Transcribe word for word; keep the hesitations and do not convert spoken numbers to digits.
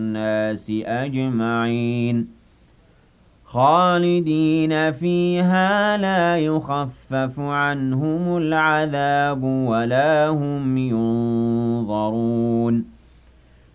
النَّاسِ أَجْمَعِينَ خَالِدِينَ فِيهَا لَا يُخَفَّفُ عَنْهُمُ الْعَذَابُ وَلَا هُمْ يُنظَرُونَ